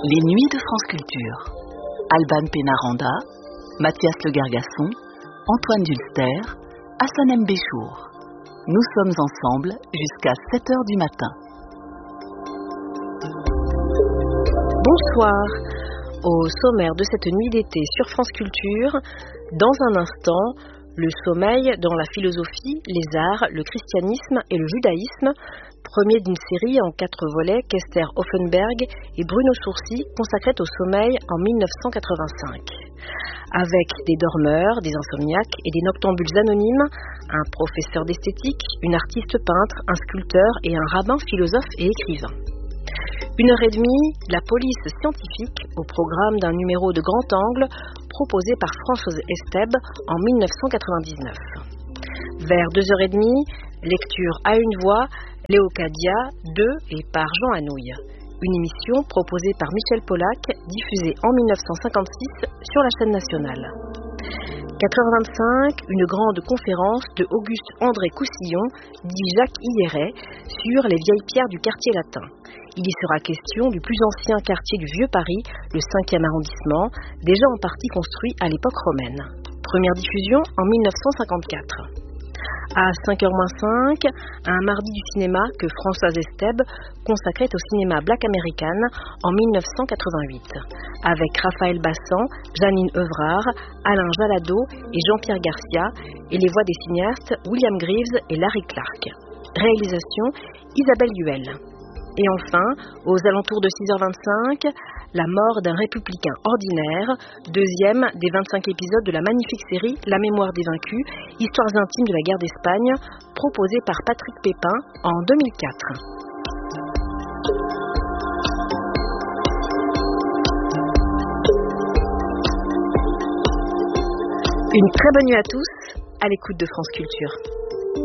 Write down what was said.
Les nuits de France Culture. Alban Pénaranda, Mathias Le Gargasson, Antoine Dulster, Hassan M. Béchour. Nous sommes ensemble jusqu'à 7h du matin. Bonsoir. Au sommaire de cette nuit d'été sur France Culture, dans un instant, le sommeil dans la philosophie, les arts, le christianisme et le judaïsme, premier d'une série en 4 volets qu'Esther Offenberg et Bruno Sourcy consacraient au sommeil en 1985. Avec des dormeurs, des insomniaques et des noctambules anonymes, un professeur d'esthétique, une artiste peintre, un sculpteur et un rabbin philosophe et écrivain. 1h30, la police scientifique au programme d'un numéro de grand angle proposé par Françoise Estèbe en 1999. Vers 2h30, lecture à une voix, Léocadia de et par Jean Anouilh. Une émission proposée par Michel Polac, diffusée en 1956 sur la chaîne nationale. 4h25, une grande conférence de Auguste André Coussillon, dit Jacques Hilleret, sur les vieilles pierres du quartier latin. Il y sera question du plus ancien quartier du Vieux Paris, le 5e arrondissement, déjà en partie construit à l'époque romaine. Première diffusion en 1954. À 5h-5, un mardi du cinéma que Françoise Estèbe consacrait au cinéma Black American en 1988, avec Raphaël Bassan, Janine Evrard, Alain Jalado et Jean-Pierre Garcia, et les voix des cinéastes William Greaves et Larry Clark. Réalisation Isabelle Duel. Et enfin, aux alentours de 6h25, la mort d'un républicain ordinaire, deuxième des 25 épisodes de la magnifique série La mémoire des vaincus, histoires intimes de la guerre d'Espagne, proposée par Patrick Pépin en 2004. Une très bonne nuit à tous, à l'écoute de France Culture.